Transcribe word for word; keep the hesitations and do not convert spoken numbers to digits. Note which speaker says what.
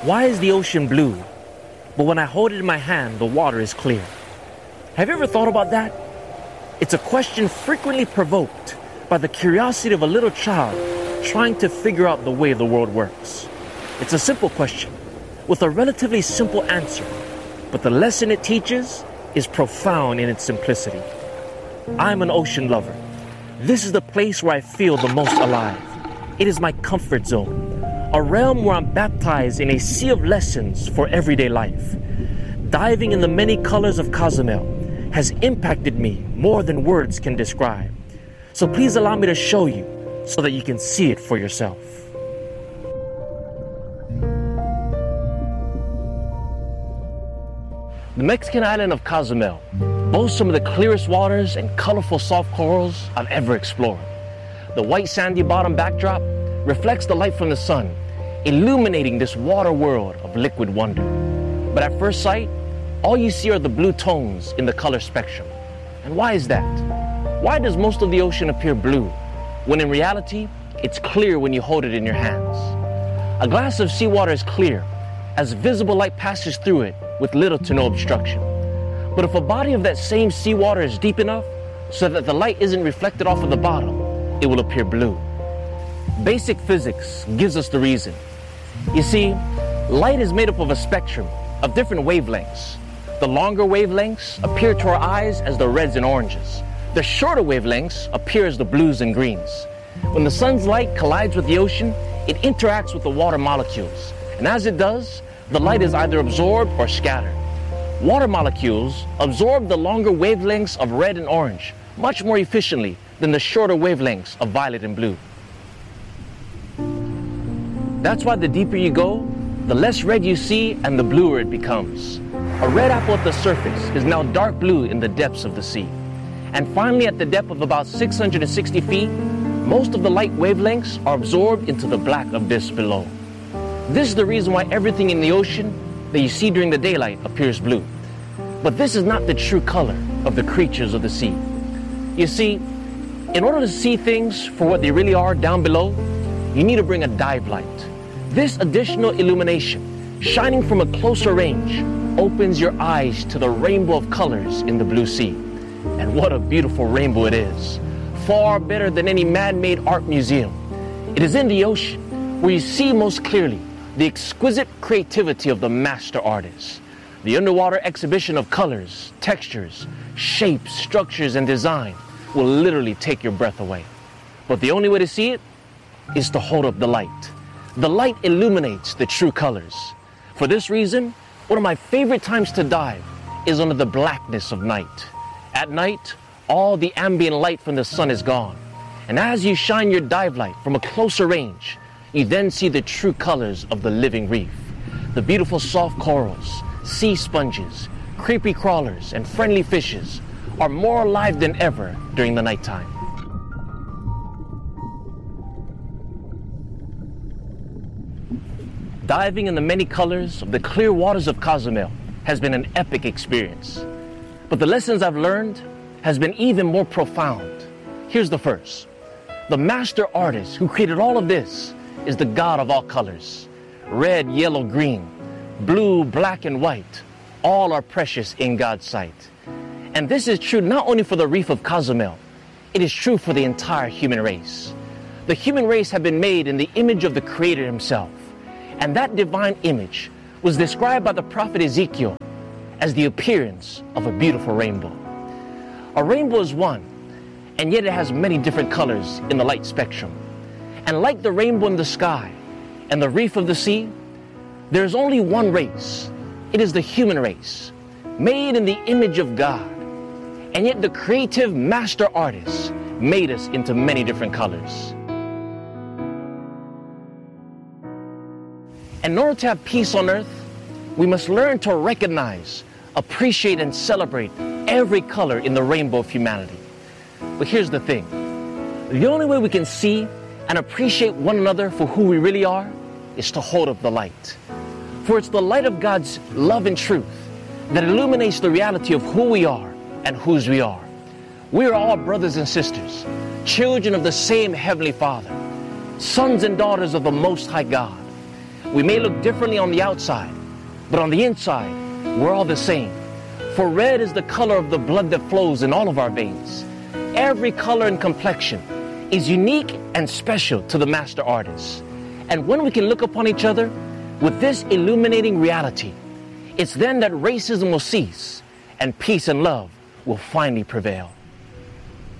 Speaker 1: Why is the ocean blue, but when I hold it in my hand, the water is clear? Have you ever thought about that? It's a question frequently provoked by the curiosity of a little child trying to figure out the way the world works. It's a simple question with a relatively simple answer, but the lesson it teaches is profound in its simplicity. I'm an ocean lover. This is the place where I feel the most alive. It is my comfort zone, a realm where I'm baptized in a sea of lessons for everyday life. Diving in the many colors of Cozumel has impacted me more than words can describe. So please allow me to show you so that you can see it for yourself. The Mexican island of Cozumel boasts some of the clearest waters and colorful soft corals I've ever explored. The white sandy bottom backdrop reflects the light from the sun, illuminating this water world of liquid wonder. But at first sight, all you see are the blue tones in the color spectrum. And why is that? Why does most of the ocean appear blue, when in reality, it's clear when you hold it in your hands? A glass of seawater is clear, as visible light passes through it with little to no obstruction. But if a body of that same seawater is deep enough so that the light isn't reflected off of the bottom, it will appear blue. Basic physics gives us the reason. You see, light is made up of a spectrum of different wavelengths. The longer wavelengths appear to our eyes as the reds and oranges. The shorter wavelengths appear as the blues and greens. When the sun's light collides with the ocean, it interacts with the water molecules. And as it does, the light is either absorbed or scattered. Water molecules absorb the longer wavelengths of red and orange much more efficiently than the shorter wavelengths of violet and blue. That's why the deeper you go, the less red you see and the bluer it becomes. A red apple at the surface is now dark blue in the depths of the sea. And finally, at the depth of about six hundred sixty feet, most of the light wavelengths are absorbed into the black abyss below. This is the reason why everything in the ocean that you see during the daylight appears blue. But this is not the true color of the creatures of the sea. You see, in order to see things for what they really are down below, you need to bring a dive light. This additional illumination, shining from a closer range, opens your eyes to the rainbow of colors in the blue sea. And what a beautiful rainbow it is. Far better than any man-made art museum. It is in the ocean where you see most clearly the exquisite creativity of the master artist. The underwater exhibition of colors, textures, shapes, structures, and design will literally take your breath away. But the only way to see it is to hold up the light. The light illuminates the true colors. For this reason, one of my favorite times to dive is under the blackness of night. At night, all the ambient light from the sun is gone. And as you shine your dive light from a closer range, you then see the true colors of the living reef. The beautiful soft corals, sea sponges, creepy crawlers, and friendly fishes are more alive than ever during the nighttime. Diving in the many colors of the clear waters of Cozumel has been an epic experience. But the lessons I've learned has been even more profound. Here's the first. The master artist who created all of this is the God of all colors. Red, yellow, green, blue, black, and white, all are precious in God's sight. And this is true not only for the reef of Cozumel, it is true for the entire human race. The human race have been made in the image of the Creator himself. And that divine image was described by the prophet Ezekiel as the appearance of a beautiful rainbow. A rainbow is one, and yet it has many different colors in the light spectrum. And like the rainbow in the sky and the reef of the sea, there is only one race. It is the human race, made in the image of God. And yet the creative master artist made us into many different colors. In order to have peace on earth, we must learn to recognize, appreciate, and celebrate every color in the rainbow of humanity. But here's the thing. The only way we can see and appreciate one another for who we really are is to hold up the light. For it's the light of God's love and truth that illuminates the reality of who we are and whose we are. We are all brothers and sisters, children of the same Heavenly Father, sons and daughters of the Most High God. We may look differently on the outside, but on the inside, we're all the same. For red is the color of the blood that flows in all of our veins. Every color and complexion is unique and special to the master artist. And when we can look upon each other with this illuminating reality, it's then that racism will cease and peace and love will finally prevail.